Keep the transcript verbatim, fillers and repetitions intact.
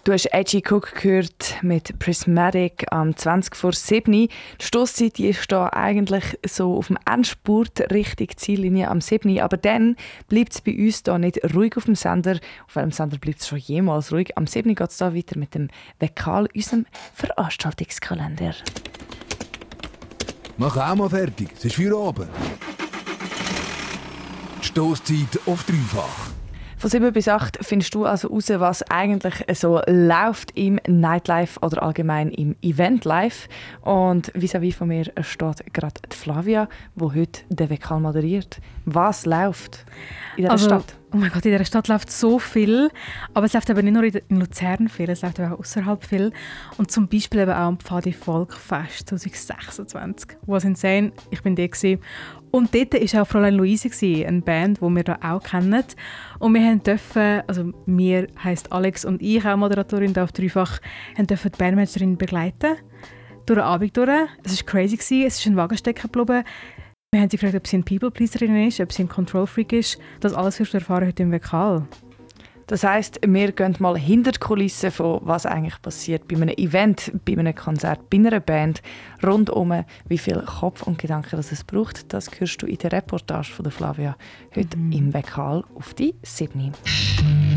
Du hast Edgy Cook gehört mit Prismatic am zwanzig vor sieben. Die Stosszeit die ist da eigentlich so auf dem Endspurt Richtung Ziellinie am sieben. Aber dann bleibt es bei uns da nicht ruhig auf dem Sender. Auf welchem Sender bleibt es schon jemals ruhig? Am sieben geht es da weiter mit dem Vekal, unserem Veranstaltungskalender. Mach auch mal fertig, es ist für oben. Die Stosszeit auf dreifach. Von sieben bis acht findest du also heraus, was eigentlich so läuft im Nightlife oder allgemein im Eventlife. Und vis-à-vis von mir steht gerade die Flavia, die heute den Vekal moderiert. Was läuft in dieser also, Stadt? Oh mein Gott, in dieser Stadt läuft so viel. Aber es läuft eben nicht nur in Luzern viel, es läuft auch außerhalb viel. Und zum Beispiel eben auch am Pfadi Volkfest zwanzig sechsundzwanzig. Was insane, ich bin dort gewesen. Und dort war auch Fräulein Luise, eine Band, die wir da auch kennen. Und wir durften, also wir heisst Alex und ich, auch Moderatorin da auf Dreifach, dürfen die Bandmanagerin begleiten. Durch den Abend durch. Es war crazy, es ist ein Wagen stecken geblieben. Wir haben sie gefragt, ob sie eine People-Pleaserin ist, ob sie ein Control-Freak ist. Das alles wirst du erfahren heute im Vekal. Das heisst, wir gehen mal hinter die Kulissen von was eigentlich passiert bei einem Event, bei einem Konzert, bei einer Band, rundum, wie viel Kopf und Gedanken das es braucht. Das hörst du in der Reportage von der Flavia heute mhm. im Vekal auf die sieben.